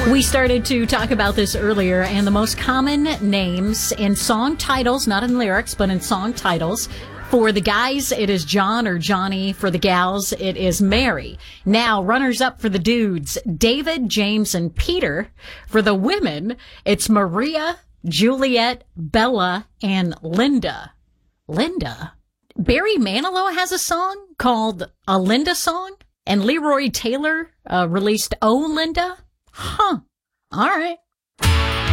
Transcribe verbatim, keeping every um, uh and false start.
We started to talk about this earlier, and the most common names in song titles, not in lyrics, but in song titles. For the guys, it is John or Johnny. For the gals, it is Mary. Now, runners up for the dudes, David, James, and Peter. For the women, it's Maria, Juliet, Bella, and Linda. Linda? Barry Manilow has a song called A Linda Song, and Leroy Taylor uh, released Oh Linda. Huh. All right.